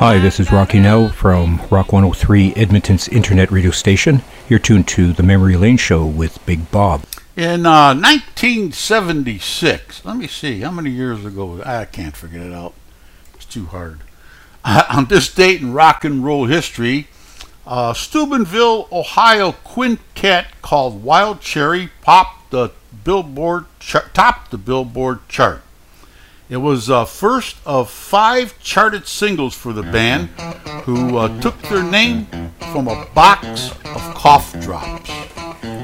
Hi, this is Rocky Nell from Rock 103, Edmonton's internet radio station. You're tuned to the Memory Lane Show with Big Bob. In 1976, let me see, how many years ago? I can't figure it out. It's too hard. On this date in rock and roll history, Steubenville, Ohio quintet called Wild Cherry topped the Billboard chart. It was first of 5 charted singles for the band, who took their name from a box of cough drops.